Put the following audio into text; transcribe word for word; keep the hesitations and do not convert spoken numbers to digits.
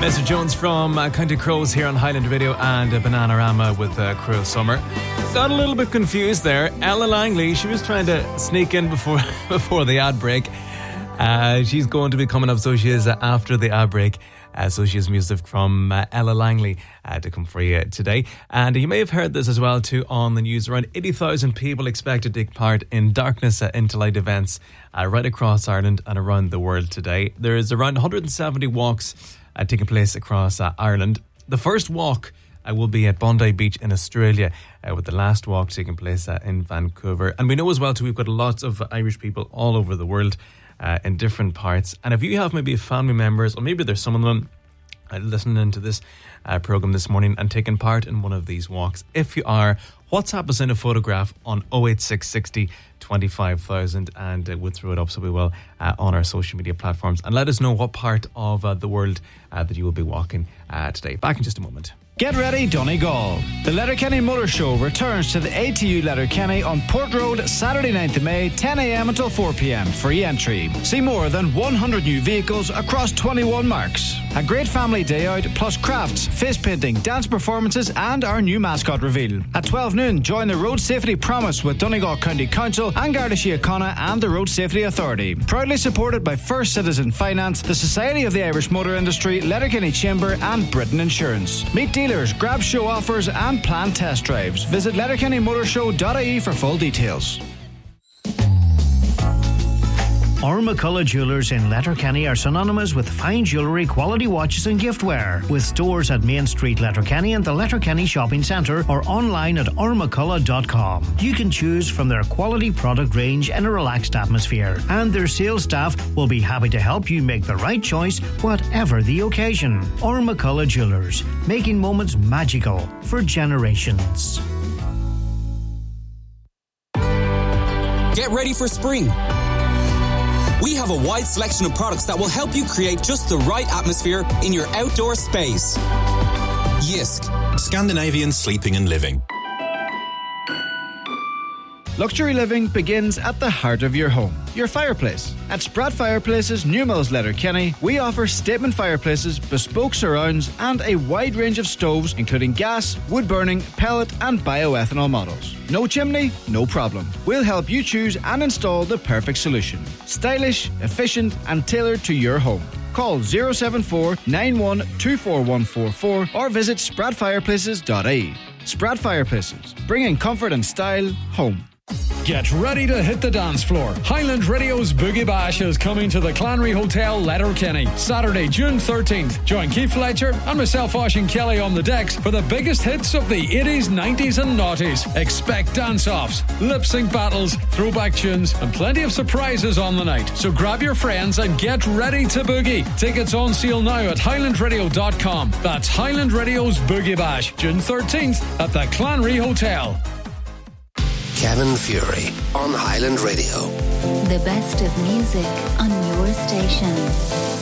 Mister Jones from uh, County Crows here on Highland Radio and uh, Bananarama with uh, Cruel Summer. Got a little bit confused there. Ella Langley, she was trying to sneak in before before the ad break. Uh, she's going to be coming up, so she is uh, after the ad break. Uh, so she has music from uh, Ella Langley uh, to come for you today. And you may have heard this as well too on the news. Around eighty thousand people expected to take part in Darkness uh, into Light events uh, right across Ireland and around the world today. There is around one hundred seventy walks uh, taking place across uh, Ireland. The first walk uh, will be at Bondi Beach in Australia, uh, with the last walk taking place uh, in Vancouver. And we know as well too, we've got lots of Irish people all over the world, Uh, in different parts. And if you have maybe family members, or maybe there's some of them uh, listening to this uh, programme this morning and taking part in one of these walks, if you are, WhatsApp us in a photograph on oh eight six six oh twenty-five thousand, and uh, we'll throw it up so we will uh, on our social media platforms, and let us know what part of uh, the world uh, that you will be walking uh, today. Back in just a moment. Get ready, Donegal. The Letterkenny Motor Show returns to the A T U Letterkenny on Port Road Saturday ninth of May, ten a.m. until four p.m. Free entry. See more than one hundred new vehicles across twenty-one marques. A great family day out, plus crafts, face painting, dance performances and our new mascot reveal. At twelve noon, join the Road Safety Promise with Donegal County Council and Garda Síochána and the Road Safety Authority. Proudly supported by First Citizen Finance, the Society of the Irish Motor Industry, Letterkenny Chamber and Britain Insurance. Meet dealers, grab show offers and plan test drives. Visit letterkenny motor show dot I E for full details. Our McCullough Jewellers in Letterkenny are synonymous with fine jewellery, quality watches and giftware. With stores at Main Street, Letterkenny and the Letterkenny Shopping Centre, or online at our mccullough dot com. You can choose from their quality product range in a relaxed atmosphere, and their sales staff will be happy to help you make the right choice, whatever the occasion. Our McCullough Jewellers, making moments magical for generations. Get ready for spring. We have a wide selection of products that will help you create just the right atmosphere in your outdoor space. Jysk, Scandinavian sleeping and living. Luxury living begins at the heart of your home, your fireplace. At Spratt Fireplaces, Newmills, Letterkenny, we offer statement fireplaces, bespoke surrounds, and a wide range of stoves, including gas, wood burning, pellet, and bioethanol models. No chimney? No problem. We'll help you choose and install the perfect solution. Stylish, efficient, and tailored to your home. Call oh seven four, nine one, two four one four four or visit spratt fireplaces dot I E. Spratt Fireplaces, bringing comfort and style home. Get ready to hit the dance floor. Highland Radio's Boogie Bash is coming to the Clanry Hotel, Letterkenny, Saturday, June thirteenth. Join Keith Fletcher and myself, Oisín Kelly, on the decks for the biggest hits of the eighties, nineties and noughties. Expect dance-offs, lip-sync battles, throwback tunes and plenty of surprises on the night. So grab your friends and get ready to boogie. Tickets on sale now at highland radio dot com. That's Highland Radio's Boogie Bash, June thirteenth at the Clanry Hotel. Kevin Fury on Highland Radio. The best of music on your station.